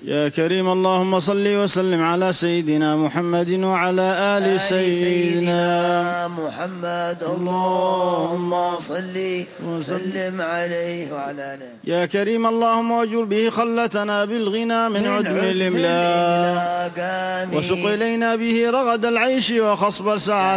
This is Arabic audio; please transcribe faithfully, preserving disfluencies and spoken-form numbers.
يا كريم اللهم صل وسلم على سيدنا محمد وعلى آل, آل سيدنا محمد. اللهم صل وسلم عليه وعلى آله. يا كريم اللهم واجر به خلتنا بالغنى من, من عدم الإملاق، وسق إلينا به رغد العيش وخصب السعادة